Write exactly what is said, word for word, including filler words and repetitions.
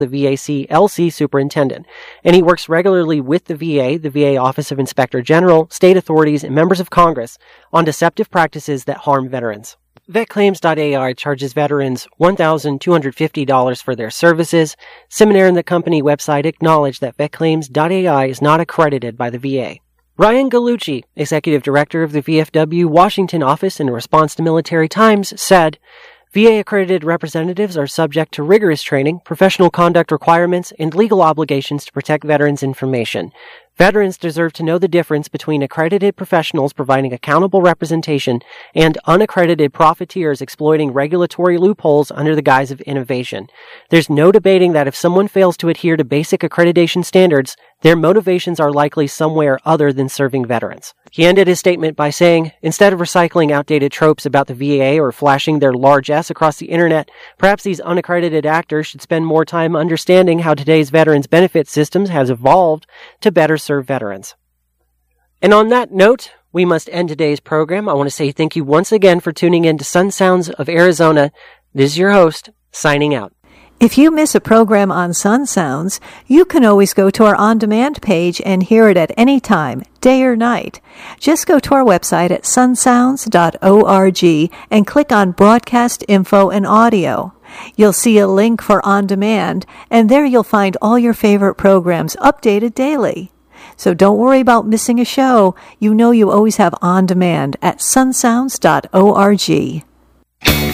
the V A C L C superintendent, and he works regularly with the V A, the V A Office of Inspector General, state authorities, and members of Congress on deceptive practices that harm veterans. vet claims dot A I charges veterans one thousand two hundred fifty dollars for their services. Seminaire and the company website acknowledge that vet claims dot A I is not accredited by the V A. Ryan Gallucci, executive director of the V F W Washington office in response to Military Times, said, V A-accredited representatives are subject to rigorous training, professional conduct requirements, and legal obligations to protect veterans' information. Veterans deserve to know the difference between accredited professionals providing accountable representation and unaccredited profiteers exploiting regulatory loopholes under the guise of innovation. There's no debating that if someone fails to adhere to basic accreditation standards, their motivations are likely somewhere other than serving veterans. He ended his statement by saying, instead of recycling outdated tropes about the V A or flashing their large S across the internet, perhaps these unaccredited actors should spend more time understanding how today's veterans benefit systems has evolved to better serve veterans. And on that note, we must end today's program. I want to say thank you once again for tuning in to Sun Sounds of Arizona. This is your host, signing out. If you miss a program on Sun Sounds, you can always go to our on-demand page and hear it at any time, day or night. Just go to our website at sun sounds dot org and click on Broadcast Info and Audio. You'll see a link for on-demand, and there you'll find all your favorite programs updated daily. So don't worry about missing a show. You know you always have on-demand at sun sounds dot org.